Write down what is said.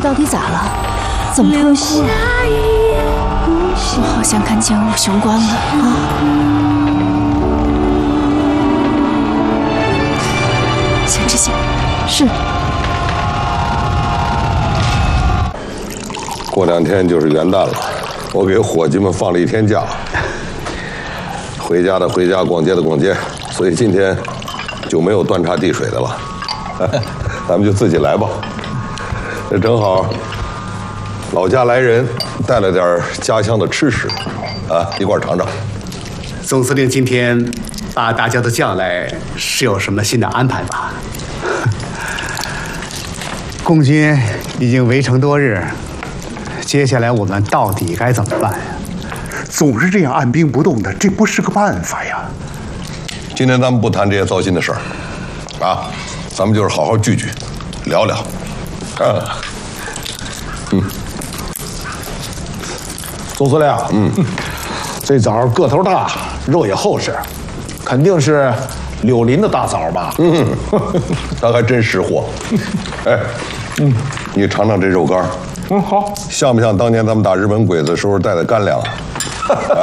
到底咋了？怎么突然哭了？我好像看见武雄关了啊！先知县，是。 过2天就是元旦了，我给伙计们放了1天假。回家的回家，逛街的逛街，所以今天就没有端茶递水的了。咱们就自己来吧。这正好，老家来人，带了点家乡的吃食，啊，一块尝尝。 总司令今天把大家都叫来，是有什么新的安排吧？共军已经围城多日，接下来我们到底该怎么办呀？ 总是这样按兵不动的，这不是个办法呀。 今天咱们不谈这些糟心的事儿，啊，咱们就是好好聚聚，聊聊。 总司令，这枣个头大，肉也厚实，肯定是柳林的大枣吧？ 那还真识货。哎，你尝尝这肉干。 好， 像不像当年咱们打日本鬼子时候带的干粮？